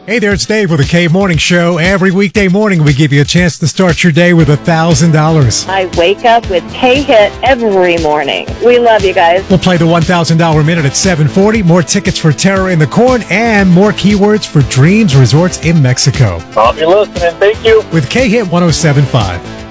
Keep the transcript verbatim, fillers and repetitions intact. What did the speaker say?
Hey there, it's Dave with the K Morning Show. Every weekday morning, we give you a chance to start your day with one thousand dollars. I wake up with K-Hit every morning. We love you guys. We'll play the one thousand dollars minute at seven forty, more tickets for Terror in the Corn, and more keywords for Dreams Resorts in Mexico. I'll be listening. Thank you. With K-Hit one oh seven point five.